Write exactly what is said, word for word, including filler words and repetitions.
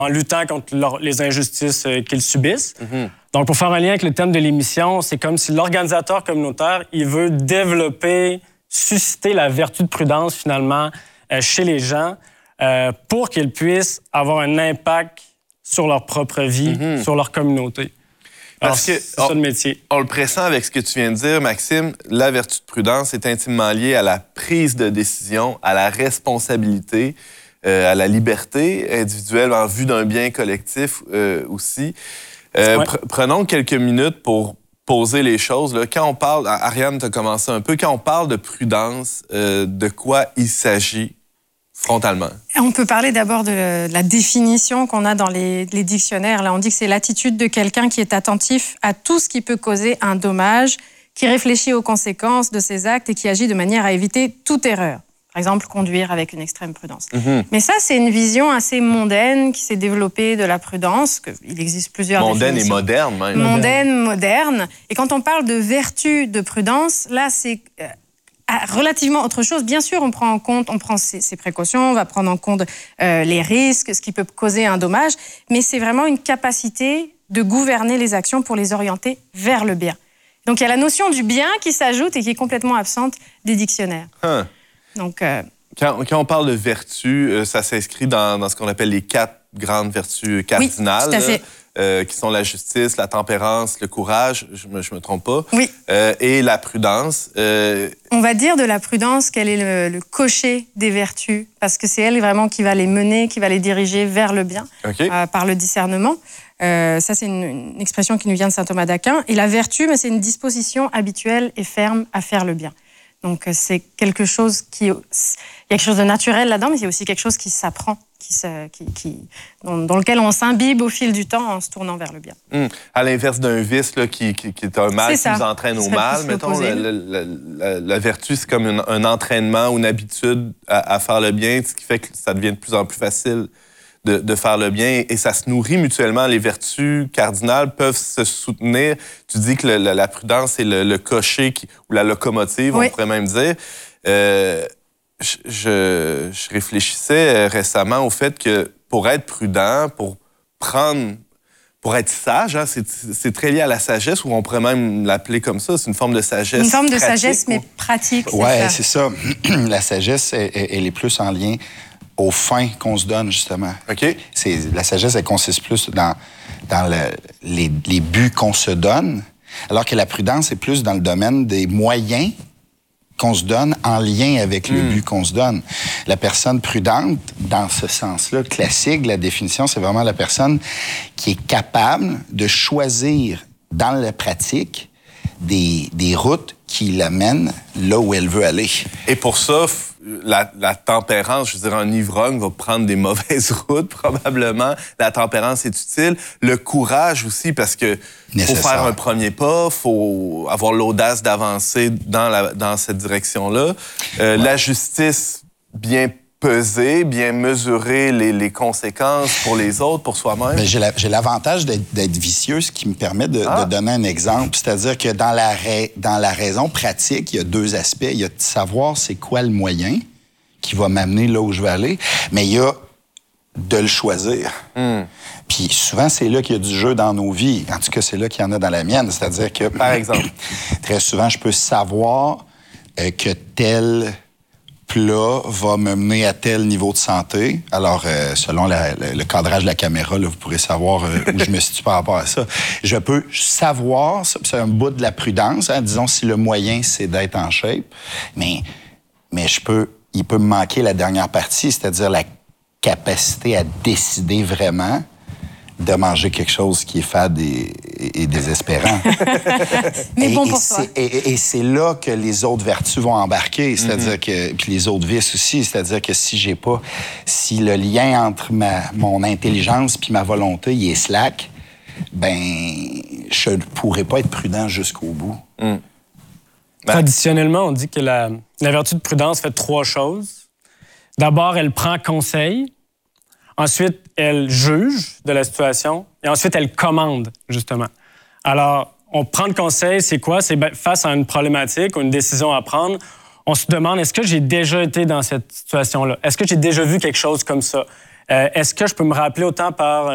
en luttant contre leur, les injustices euh, qu'ils subissent. Mm-hmm. Donc, pour faire un lien avec le thème de l'émission, c'est comme si l'organisateur communautaire, il veut développer, susciter la vertu de prudence, finalement, euh, chez les gens euh, pour qu'ils puissent avoir un impact sur leur propre vie, mm-hmm. sur leur communauté. Alors, Parce que c'est ça on, le métier. On le pressent avec ce que tu viens de dire, Maxime, la vertu de prudence est intimement liée à la prise de décision, à la responsabilité, euh, à la liberté individuelle en vue d'un bien collectif euh, aussi. Euh, ouais. pr- prenons quelques minutes pour poser les choses. Là. Quand on parle, Ariane, tu as commencé un peu, quand on parle de prudence, euh, de quoi il s'agit frontalement? On peut parler d'abord de la définition qu'on a dans les, les dictionnaires. Là, on dit que c'est l'attitude de quelqu'un qui est attentif à tout ce qui peut causer un dommage, qui réfléchit aux conséquences de ses actes et qui agit de manière à éviter toute erreur. Par exemple, conduire avec une extrême prudence. Mm-hmm. Mais ça, c'est une vision assez mondaine qui s'est développée de la prudence. Que, il existe plusieurs mondaine définitions. Mondaine et moderne, même. Mondaine, moderne. Et quand on parle de vertu de prudence, là, c'est euh, relativement autre chose. Bien sûr, on prend en compte, on prend ses, ses précautions, on va prendre en compte euh, les risques, ce qui peut causer un dommage. Mais c'est vraiment une capacité de gouverner les actions pour les orienter vers le bien. Donc, il y a la notion du bien qui s'ajoute et qui est complètement absente des dictionnaires. Hein. Donc, euh... quand, quand on parle de vertu, euh, ça s'inscrit dans, dans ce qu'on appelle les quatre grandes vertus cardinales, oui, tout à fait. Là, euh, qui sont la justice, la tempérance, le courage, je me, je me trompe pas, oui. euh, et la prudence. Euh... On va dire de la prudence qu'elle est le, le cocher des vertus, parce que c'est elle vraiment qui va les mener, qui va les diriger vers le bien, okay. euh, par le discernement. Euh, ça, c'est une, une expression qui nous vient de saint Thomas d'Aquin. Et la vertu, mais c'est une disposition habituelle et ferme à faire le bien. Donc, c'est quelque chose qui... Il y a quelque chose de naturel là-dedans, mais il y a aussi quelque chose qui s'apprend, qui se, qui, qui, dans, dans lequel on s'imbibe au fil du temps en se tournant vers le bien. Mmh. À l'inverse d'un vice là, qui, qui, qui est un mal c'est qui nous entraîne au mal, mettons, la, la, la, la vertu, c'est comme une, un entraînement ou une habitude à, à faire le bien, ce qui fait que ça devient de plus en plus facile de, de faire le bien, et ça se nourrit mutuellement. Les vertus cardinales peuvent se soutenir. Tu dis que le, la, la prudence est le, le cocher qui, ou la locomotive, oui. on pourrait même dire. Euh, je, je, je réfléchissais récemment au fait que pour être prudent, pour prendre... Pour être sage, hein, c'est, c'est très lié à la sagesse, ou on pourrait même l'appeler comme ça. C'est une forme de sagesse. Une forme de pratique, sagesse, ou... mais pratique. Oui, c'est ça. La sagesse, elle, elle est plus en lien aux fins qu'on se donne, justement. OK. C'est, la sagesse, elle consiste plus dans, dans le, les, les buts qu'on se donne, alors que la prudence est plus dans le domaine des moyens qu'on se donne en lien avec le mmh. but qu'on se donne. La personne prudente, dans ce sens-là, classique, la définition, c'est vraiment la personne qui est capable de choisir dans la pratique des, des routes qui l'amènent là où elle veut aller. Et pour ça, la, la tempérance, je veux dire, un ivrogne va prendre des mauvaises routes, probablement. La tempérance est utile. Le courage aussi, parce que faut faire un premier pas, faut avoir l'audace d'avancer dans, la, dans cette direction-là. Euh, ouais. La justice, bien peser, bien mesurer les, les conséquences pour les autres, pour soi-même. Bien, j'ai, la, j'ai l'avantage d'être, d'être vicieux, ce qui me permet de, ah. de donner un exemple. C'est-à-dire que dans la, ra- dans la raison pratique, il y a deux aspects. Il y a de savoir c'est quoi le moyen qui va m'amener là où je vais aller, mais il y a de le choisir. Mm. Puis souvent, c'est là qu'il y a du jeu dans nos vies. En tout cas, c'est là qu'il y en a dans la mienne. C'est-à-dire que, par exemple, très souvent, je peux savoir euh, que tel plat va me mener à tel niveau de santé. Alors, euh, selon la, le, le cadrage de la caméra, là, vous pourrez savoir euh, où je me situe par rapport à ça. Je peux savoir, c'est un bout de la prudence, hein, disons si le moyen, c'est d'être en shape, mais, mais je peux, il peut me manquer la dernière partie, c'est-à-dire la capacité à décider vraiment de manger quelque chose qui est fade et, et, et désespérant. Mais et, bon et pour c'est, toi. Et, et c'est là que les autres vertus vont embarquer, c'est-à-dire mm-hmm. que puis les autres vices aussi, c'est-à-dire que si j'ai pas, si le lien entre ma mon intelligence puis ma volonté il est slack, ben je ne pourrais pas être prudent jusqu'au bout. Mm. Ben. Traditionnellement, on dit que la, la vertu de prudence fait trois choses. D'abord, elle prend conseil. Ensuite, elle juge de la situation et ensuite, elle commande, justement. Alors, on prend le conseil, c'est quoi? C'est ben, face à une problématique ou une décision à prendre, on se demande, est-ce que j'ai déjà été dans cette situation-là? Est-ce que j'ai déjà vu quelque chose comme ça? Euh, est-ce que je peux me rappeler autant par